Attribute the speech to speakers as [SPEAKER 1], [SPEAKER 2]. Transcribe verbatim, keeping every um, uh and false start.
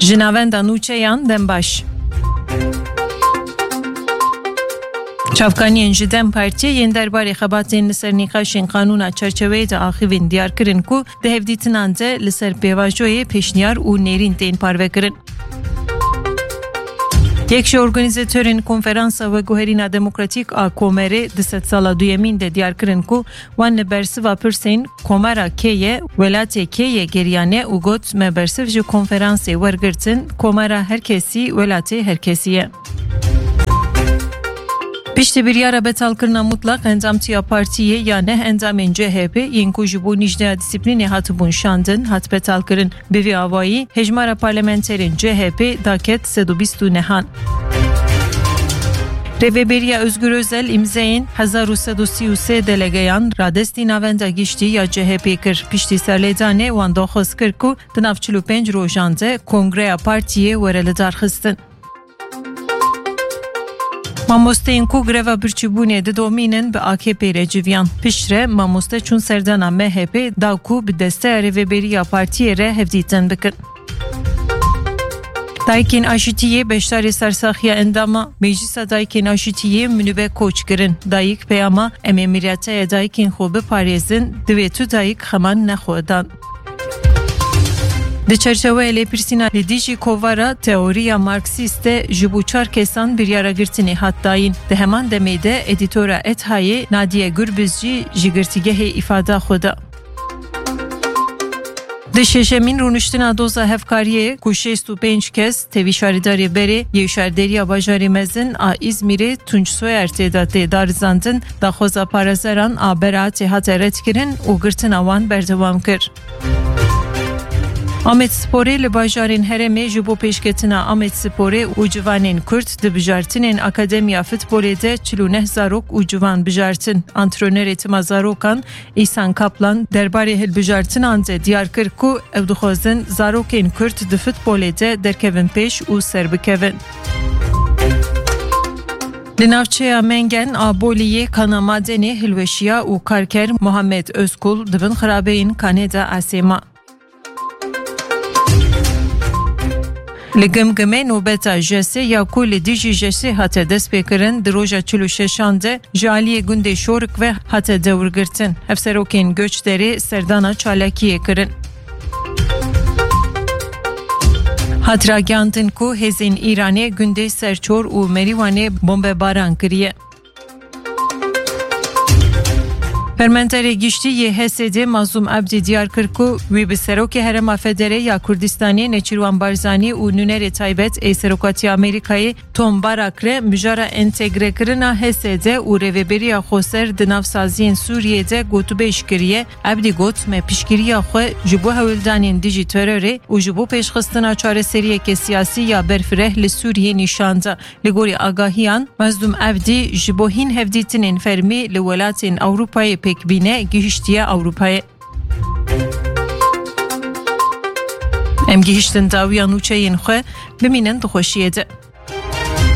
[SPEAKER 1] Jinavenda Nûçeyan Dembaş. Çavkaniyên ji Dem Partiye yên derbarê xebatên li ser nîqaşên qanûna çerçeveyê de axivên diyar kirin ku di hevdîtinan de li ser pêvajoyê pêşniyar û nêrîn tên parvekirin. Yek ji organizatörên konferansa Veguherîna Demokratîk a Komerê di sed sala duyemîn de diyar kirin ku wan li bersiva pirsên Komera kê welatê kê geriyane û got me bersiv ji konferansê wergirtin Komera herkesî welatê herkesî ye. Piştî biryara betalkirina mutlak endamtiya partiyê ya neh endamên C H P yên ku ji bo nîjdeya dîsîplînê hatibûn şandin hat betalkirin. Bi vî awayî hejmara parlamenterên C H P daket sed û bîst û nehan. Rêveberiya Özgür Özel imzeyên hezar û sed û sî û sê delegeyan radestî navenda giştî ya C H P kir. Piştî serlêdanê wan daxwaz kir ku di nav çil û pênc rojan de kongreya partiyê were li darxistin. Mamosteyên ku greva birçîbûnê didomînin bi A K P re civiyan. Piştre mamoste çûn serdana M H P da ku bi desteya rêveberiya partiyê re hevdîtin bikin. Dayikên Aşitiyê beşdarê sersaxiya endama Meclisa Dayikên Aşitiyê Münîbe Koç kirin. Dayik peyama em ê miryataya dayikên xwe biparêzin divê tu dayik xeman nexwedan. Di çerçeveyê lêpirsîna li dijî kovara teoriya Marksîst e ji bo çar kesan biryara girtinê hat dayîn. Di heman demê de edîtora Ethayê Nadiye Gürbüz jî ji girtîgehê îfada xwe da. Di şeşemîn rûniştina doza hevkariyê ku şêst û pênc kes tevî şarîdarê berê yê şerderiya bajarê mezin a İzmîrê Tunç Soyer tê da tê darizandin daxwaza parazeran a beraatê hate redkirin û girtina wan berdewam kir. Amedsporê li bajarên Herêmê ji bo pêşketina Amedsporê û civanên Kurd di bijartinên Akademiya Futbolê de çil û neh zarok û civan bijartin. Antrenörê tima zarokan İhsan Kaplan derbarê hilbijartinan de diyar kir ku ew dixwazin zarokên Kurd di futbolê de derkevin pêş û serbikevin. Li navçeya Mengen a Boliyê kana madenê hilweşiya û karker Muhammed Özkul dibin xirabeyên Kaneda Asêma. Li Gimgimê nobeta Jesê ya ku li dijî Jesê hate destpêkirin di roja çil û şeşan de ji aliyê gundê şorik ve hate dewrgirtin. Hevserokên göçderê serdana çalakiyê kirin. Hat ragihandin ku hêzên Îranê gundê Serçor û Merîwanê bombebaran kiriye. Permenterê giştî yê H S D Mazlum Abdî diyar kir ku wî bi serokê Herêma Federê ya Kurdistanê Nêçîrwan Barzanî û nûnerê taybet ê serokatiya Amerîkayê Tom Barak re mijara entegrekirina H S D û rêveberiya Xweser di navsaziyên Sûriyê de gotûbêj kiriye. Abdî got me piştgiriya xwe ji bo hewildanên dijî terorê û ji bo pêşxistina çareseriyekê siyasî ya berfireh li Sûriyê nîşanda. Li gorî agahiyan Mazlum Abdî ji bo hîn hevdîtinên fermî li welatên Ewropayê pekbîne gihiştiye Avrupayê. Em gihiştin dawiya nûçeyên xwe bimînin dixweşiyê de.